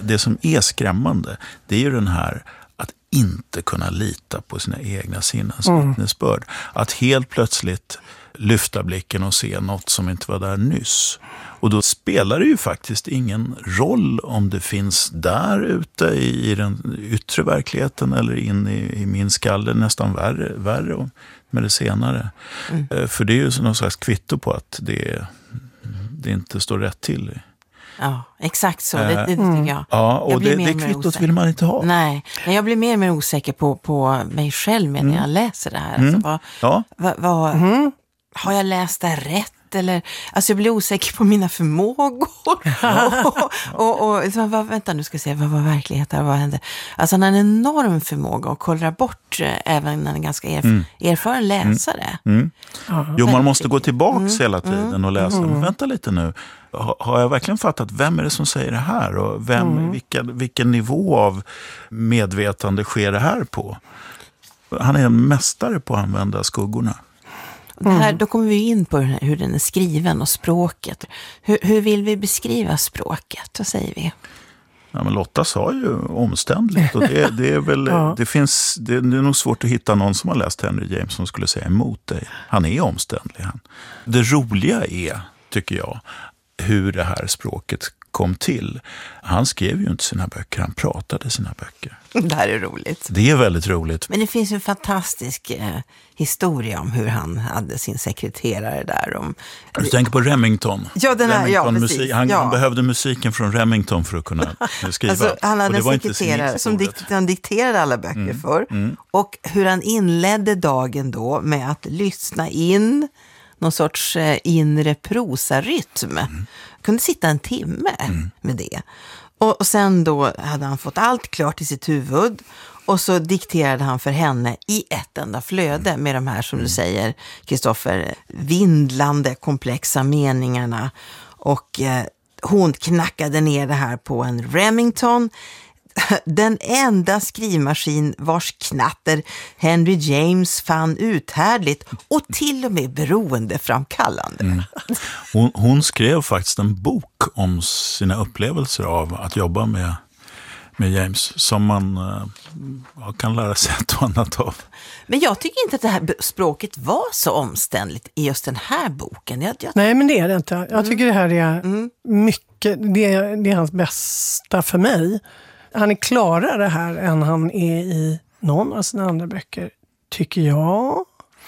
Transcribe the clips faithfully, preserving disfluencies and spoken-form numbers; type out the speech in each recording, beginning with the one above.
det som är skrämmande, det är ju den här att inte kunna lita på sina egna sinnens Mm. vittnesbörd. Att helt plötsligt lyfta blicken och se något som inte var där nyss. Och då spelar det ju faktiskt ingen roll om det finns där ute i, i den yttre verkligheten eller in i, i min skalle, nästan värre, värre med det senare. Mm. För det är ju någon slags kvitto på att det, det inte står rätt till. Ja, exakt så. Det, det tycker jag. Ja, och jag det, det kvittot vill man inte ha. Nej, men jag blir mer och mer osäker på, på mig själv med när jag läser det här. Mm. Alltså, vad, ja. vad, vad, mm. Har jag läst det rätt? Eller, alltså jag blir osäker på mina förmågor. och, och, och så, vad, vänta nu ska jag se, vad var verkligheten? Vad hände? Alltså han har en enorm förmåga att kolla bort eh, även när en ganska erf- mm. erfaren läsare. Mm. Mm. Ja, jo, man måste gå tillbaka mm. hela tiden och läsa. Mm. Men vänta lite nu. Har, har jag verkligen fattat vem är det som säger det här? Och vem, mm. vilka, vilken nivå av medvetande sker det här på? Han är en mästare på att använda skuggorna. Det här, då kommer vi in på hur den är skriven och språket. Hur, hur vill vi beskriva språket? Vad säger vi? Ja, men Lotta sa ju omständligt. Och det, det, är väl, ja. det, finns, det, det är nog svårt att hitta någon som har läst Henry James som skulle säga emot dig. Han är omständlig. Han. Det roliga är, tycker jag, hur det här språket kom till. Han skrev ju inte sina böcker, han pratade sina böcker. Det här är roligt. Det är väldigt roligt. Men det finns en fantastisk eh, historia om hur han hade sin sekreterare där. Om... Du tänker på Remington. Ja, den här, Remington ja, musik. Han, ja. han behövde musiken från Remington för att kunna skriva. Alltså, han hade en sekreterare som dikt, han dikterade alla böcker mm. för. Mm. Och hur han inledde dagen då med att lyssna in någon sorts eh, inre prosarytm. Mm. Kunde sitta en timme mm. med det. Och, och sen då hade han fått allt klart i sitt huvud. Och så dikterade han för henne i ett enda flöde med de här, som du säger, Kristoffer, vindlande, komplexa meningarna. Och eh, hon knackade ner det här på en Remington. Den enda skrivmaskin vars knatter Henry James fann uthärdligt och till och med beroendeframkallande. Mm. Hon, hon skrev faktiskt en bok om sina upplevelser av att jobba med, med James som man uh, kan lära sig ett och annat av. Men jag tycker inte att det här språket var så omständligt i just den här boken. Jag, jag... Nej, men det är det inte. Jag tycker mm. det här är mm. mycket, det är, det är hans bästa för mig. Han är klarare här än han är i någon av sina andra böcker, tycker jag.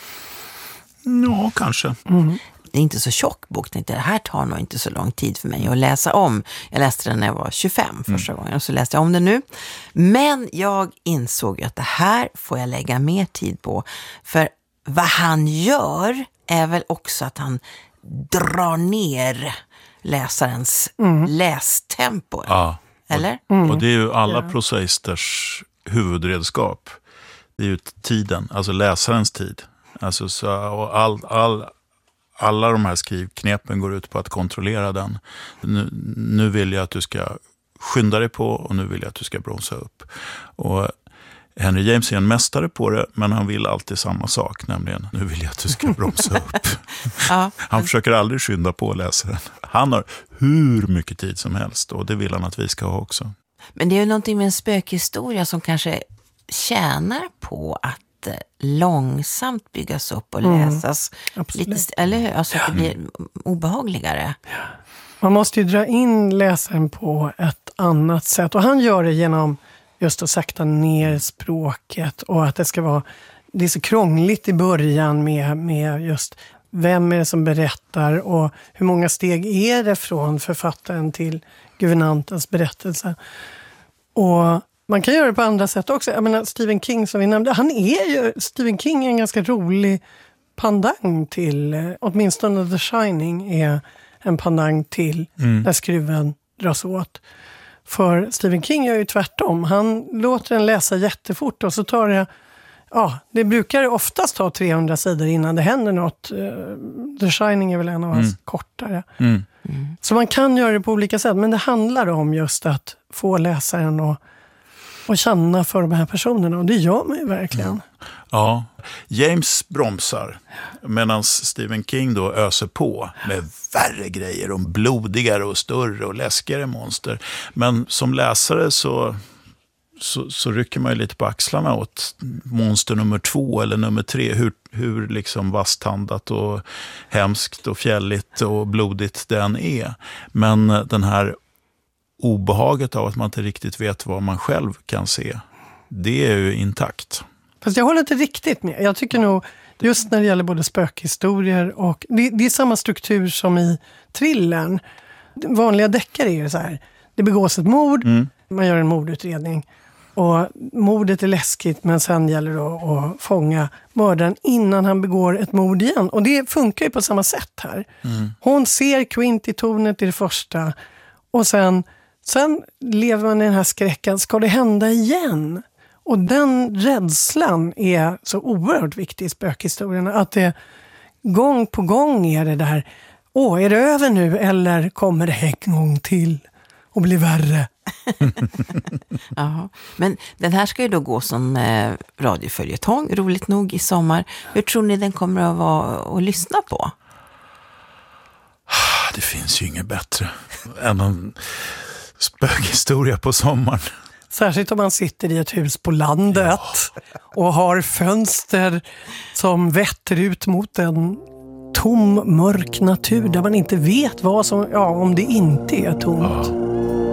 Ja, kanske. Mm. Det är inte så tjock bok. Det här tar nog inte så lång tid för mig att läsa om. Jag läste den när jag var tjugofem första mm. gången och så läste jag om den nu. Men jag insåg att det här får jag lägga mer tid på. För vad han gör är väl också att han drar ner läsarens mm. lästempo. Ja. Eller? Mm. Och det är ju alla ja. prosaisters huvudredskap. Det är ju tiden, alltså läsarens tid. Alltså så, och all, all, alla de här skrivknepen går ut på att kontrollera den. Nu, nu vill jag att du ska skynda dig på och nu vill jag att du ska bromsa upp. Och Henry James är en mästare på det, men han vill alltid samma sak, nämligen nu vill jag att du ska bromsa upp. ja. Han försöker aldrig skynda på läsaren. Han har hur mycket tid som helst och det vill han att vi ska ha också. Men det är ju någonting med en spökhistoria som kanske tjänar på att långsamt byggas upp och läsas. Mm, lite, eller hur? Alltså att det blir obehagligare. Man måste ju dra in läsaren på ett annat sätt och han gör det genom just att sakta ner språket och att det ska vara, det är så krångligt i början med, med just vem är det som berättar och hur många steg är det från författaren till guvernantens berättelse. Och man kan göra det på andra sätt också. Jag menar Stephen King som vi nämnde, han är ju, Stephen King är en ganska rolig pandang till, åtminstone The Shining är en pandang till mm. när skruven dras åt. För Stephen King gör ju tvärtom. Han låter den läsa jättefort och så tar det, ja, det brukar oftast ta trehundra sidor innan det händer något. The Shining är väl en av hans mm. kortare. Mm. Mm. Så man kan göra det på olika sätt, men det handlar om just att få läsaren att och känna för de här personerna och det gör man ju verkligen. Mm. Ja, James bromsar medan Stephen King då öser på med värre grejer om blodigare och större och läskigare monster. Men som läsare så, så, så rycker man ju lite på axlarna åt monster nummer två eller nummer tre. Hur, hur liksom vasstandat och hemskt och fjälligt och blodigt den är. Men den här obehaget av att man inte riktigt vet vad man själv kan se, det är ju intakt. Fast jag håller inte riktigt med. Jag tycker nog, just när det gäller både spökhistorier och... Det, det är samma struktur som i thrillern. Vanliga deckare är ju så här. Det begås ett mord, mm. man gör en mordutredning. Och mordet är läskigt, men sen gäller det att, att fånga mördaren innan han begår ett mord igen. Och det funkar ju på samma sätt här. Mm. Hon ser Quint i tornet i det första. Och sen, sen lever man i den här skräcken. Ska det hända igen? Och den rädslan är så oerhört viktig i spökhistorierna. Att det gång på gång är det där, åh, är det över nu eller kommer det en gång till och bli värre? Jaha. Men den här ska ju då gå som eh, radioföljetong, roligt nog, i sommar. Hur tror ni den kommer att vara att lyssna på? Det finns ju inget bättre än en spökhistoria på sommaren. Särskilt om man sitter i ett hus på landet ja. och har fönster som vetter ut mot en tom, mörk natur där man inte vet vad som, ja, om det inte är tomt. Ja.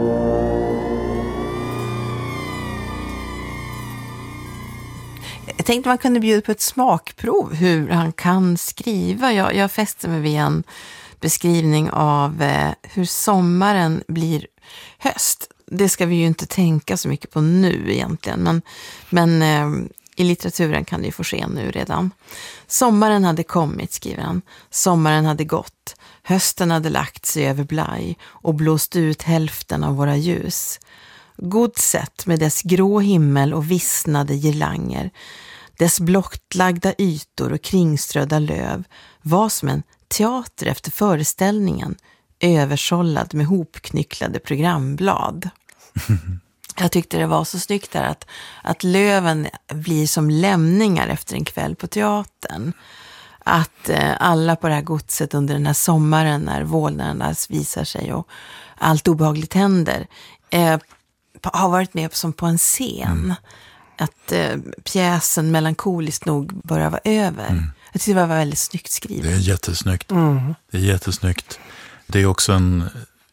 Jag tänkte man kunde bjuda på ett smakprov hur han kan skriva. Jag, jag fäster mig vid en beskrivning av eh, hur sommaren blir höst. Det ska vi ju inte tänka så mycket på nu egentligen, men, men eh, i litteraturen kan det ju få ske nu redan. Sommaren hade kommit, skriver han. Sommaren hade gått. Hösten hade lagt sig över Blaj och blåst ut hälften av våra ljus. Godset med dess grå himmel och vissnade girlanger, dess blottlagda ytor och kringströdda löv var som en teater efter föreställningen, översållad med hopknycklade programblad. Jag tyckte det var så snyggt där att, att löven blir som lämningar efter en kväll på teatern. Att eh, alla på det här godset under den här sommaren när vålnaderna visar sig och allt obehagligt händer eh, har varit med som på en scen. Mm. Att eh, pjäsen melankoliskt nog börjar vara över. Mm. Jag tyckte det var väldigt snyggt skrivet. Det är jättesnyggt. Mm. Det är jättesnyggt. Det är också en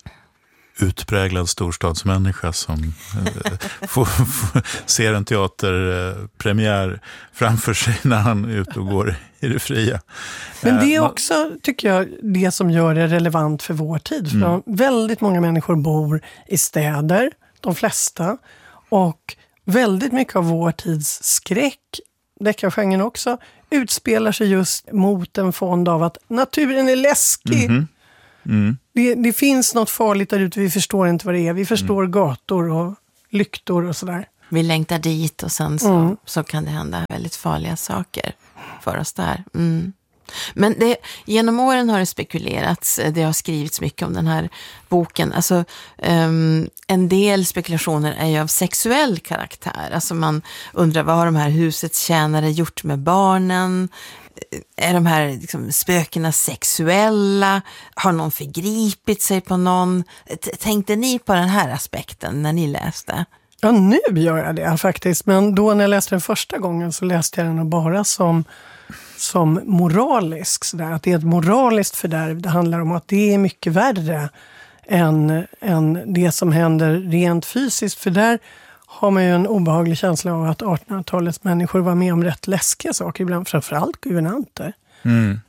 utpräglad storstadsmänniska som eh, får, får, ser en teaterpremiär framför sig när han är ute och går i det fria. Men det är också, tycker jag, det som gör det relevant för vår tid. För mm. väldigt många människor bor i städer, de flesta, och väldigt mycket av vår tids skräck, deckargenren också, utspelar sig just mot en fond av att naturen är läskig. Mm-hmm. Mm. Det, det finns något farligt där ute, vi förstår inte vad det är. Vi förstår mm. gator och lyktor och sådär. Vi längtar dit och sen så, mm. så kan det hända väldigt farliga saker för oss där. Mm. Men det, genom åren har det spekulerats, det har skrivits mycket om den här boken. Alltså, um, en del spekulationer är ju av sexuell karaktär. Alltså man undrar, vad har de här husets tjänare gjort med barnen? Är de här liksom, spökena sexuella? Har någon förgripit sig på någon? T- tänkte ni på den här aspekten när ni läste? Ja, nu gör jag det faktiskt. Men då när jag läste den första gången så läste jag den bara som, som moralisk. Så där. Att det är ett moraliskt fördärv. Det handlar om att det är mycket värre än, än det som händer rent fysiskt. För där har man ju en obehaglig känsla av att artonhundratalets människor var med om rätt läskiga saker. Ibland framförallt guvernanter. Mm.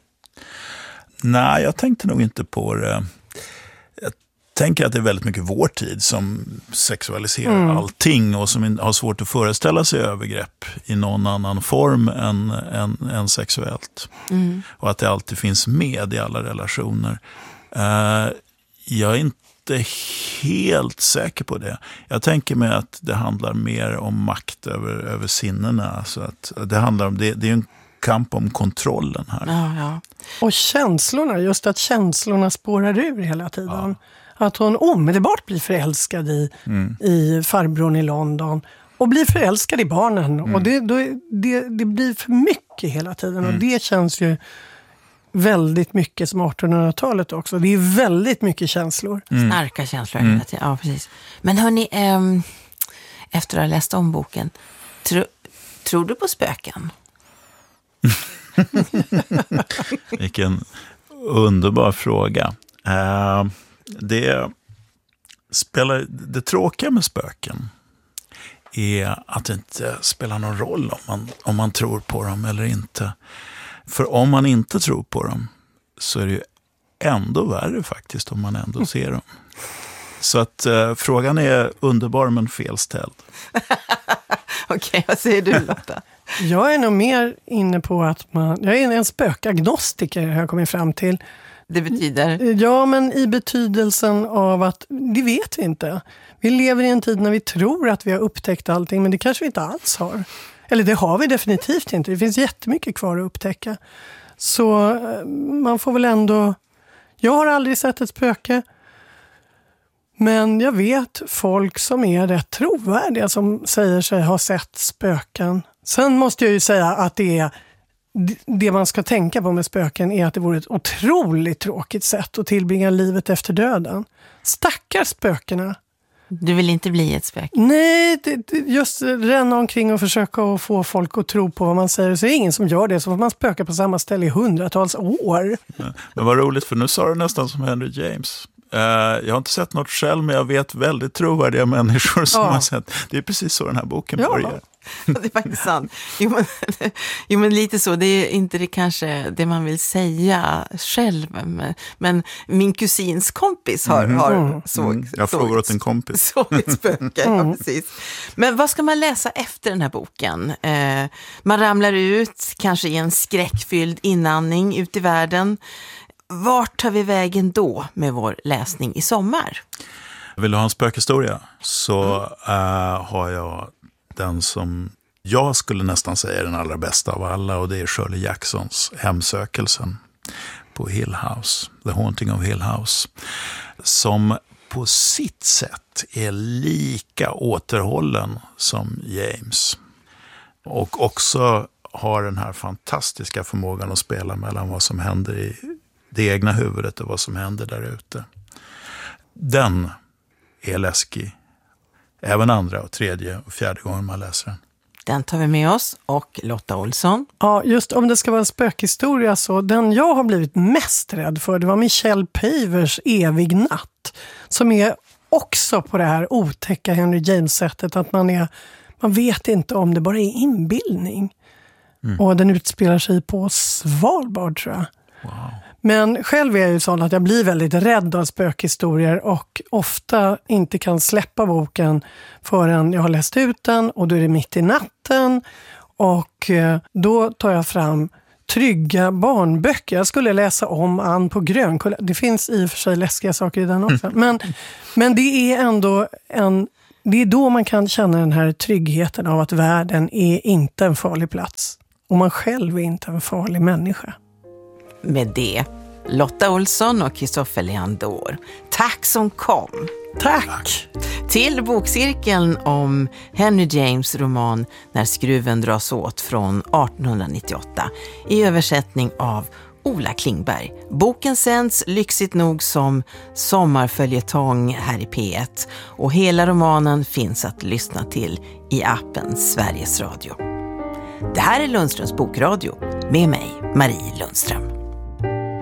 Nej, jag tänkte nog inte på det. Jag tänker att det är väldigt mycket vår tid som sexualiserar mm. allting och som har svårt att föreställa sig övergrepp i någon annan form än, än, än sexuellt. Mm. Och att det alltid finns med i alla relationer. Uh, jag är inte helt säker på det. Jag tänker mig att det handlar mer om makt över, över sinnena. Så att det handlar om det, det är en kamp om kontrollen här. Ja, ja. Och känslorna, just att känslorna spårar ur hela tiden. Ja. Att hon omedelbart blir förälskad i, mm. i farbrorn i London. och blir förälskad i barnen. Mm. Och det, då, det, det blir för mycket hela tiden. Mm. Och det känns ju väldigt mycket som artonhundratalet också. Det är väldigt mycket känslor. Mm. Starka känslor. Mm. Ja, precis. Men hörni, ähm, efter att ha läst om boken, tro, tror du på spöken? Vilken underbar fråga. Uh, det, spelar, det tråkiga med spöken är att det inte spelar någon roll om man, om man tror på dem eller inte. För om man inte tror på dem så är det ju ändå värre faktiskt om man ändå ser dem. Så att uh, frågan är underbar men felställd. Okej, okay, vad säger du Lotta? Jag är nog mer inne på att man... Jag är en spökagnostiker har jag kommit fram till. Det betyder? Ja, men i betydelsen av att det vet vi inte. Vi lever i en tid när vi tror att vi har upptäckt allting, men det kanske vi inte alls har. Eller det har vi definitivt inte. Det finns jättemycket kvar att upptäcka. Så man får väl ändå... Jag har aldrig sett ett spöke. Men jag vet folk som är rätt trovärdiga som säger sig ha sett spöken. Sen måste jag ju säga att det är... Det man ska tänka på med spöken är att det vore ett otroligt tråkigt sätt att tillbringa livet efter döden. Stackars spökena. Du vill inte bli ett spöke? Nej, det, det, just ränna omkring och försöka att få folk att tro på vad man säger. Så är det ingen som gör det, så får man spöka på samma ställe i hundratals år. Ja, men vad roligt, för nu sa du nästan som Henry James. Uh, jag har inte sett något själv, men jag vet väldigt trovärdiga människor som ja. har sett. Det är precis så den här boken ja. börjar. Det är faktiskt sant. Jo men, jo, men lite så. Det är inte det kanske det man vill säga själv. Men min kusins kompis har, mm. har såg... Mm. Jag såg, frågar åt en kompis. Såg ett spöke, mm. ja, precis. Men vad ska man läsa efter den här boken? Eh, man ramlar ut, kanske i en skräckfylld inandning ut i världen. Vart tar vi vägen då med vår läsning i sommar? Vill du ha en spökhistoria så uh, har jag den som jag skulle nästan säga är den allra bästa av alla, och det är Shirley Jacksons Hemsökelsen på Hill House, The Haunting of Hill House, som på sitt sätt är lika återhållen som James och också har den här fantastiska förmågan att spela mellan vad som händer i det egna huvudet och vad som händer där ute. Den är läskig. Även andra och tredje och fjärde gången man läser den. Den tar vi med oss. Och Lotta Olsson. Ja, just om det ska vara en spökhistoria så den jag har blivit mest rädd för, det var Michelle Pavers Evig natt. Som är också på det här otäcka Henry James-sättet att man är, man vet inte om det bara är inbildning. Mm. Och den utspelar sig på Svalbard, tror jag. Wow. Men själv är jag ju sån att jag blir väldigt rädd av spökhistorier och ofta inte kan släppa boken förrän jag har läst ut den, och då är det mitt i natten, och då tar jag fram trygga barnböcker. Jag skulle läsa om Ann på Grönkulla. Det finns i och för sig läskiga saker i den också. Men, men det är ändå en... Det är då man kan känna den här tryggheten av att världen är inte en farlig plats. Och man själv är inte en farlig människa. Med det, Lotta Olsson och Kristoffer Leandor. Tack som kom. Tack. Till bokcirkeln om Henry James roman När skruven dras åt från arton nittioåtta i översättning av Ola Klingberg. Boken sänds lyxigt nog som sommarföljetong här i P ett, och hela romanen finns att lyssna till i appen Sveriges Radio. Det här är Lundströms bokradio med mig, Marie Lundström.